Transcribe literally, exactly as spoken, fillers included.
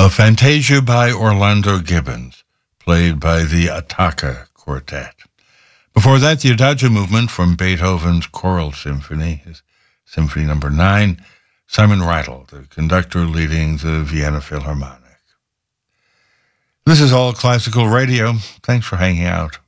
A Fantasia by Orlando Gibbons, played by the Attacca Quartet. Before that, the Adagio movement from Beethoven's Choral Symphony, his Symphony Number Nine, Simon Rattle, the conductor leading the Vienna Philharmonic. This is All Classical Radio. Thanks for hanging out.